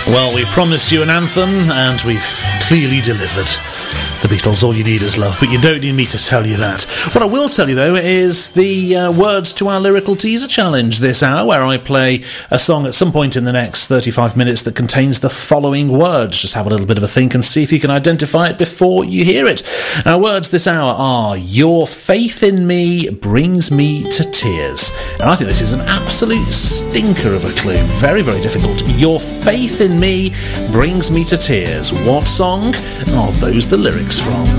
Well, we promised you an anthem, and we've clearly delivered. The Beatles, All You Need Is Love, but you don't need me to tell you that. What I will tell you, though, is the words to our Lyrical Teaser Challenge this hour, where I play a song at some point in the next 35 minutes that contains the following words. Just have a little bit of a think and see if you can identify it before you hear it. Our words this hour are, your faith in me brings me to tears. And I think this is an absolute stinker of a clue. Very, very difficult. Your faith in me brings me to tears. What song are those the lyrics from?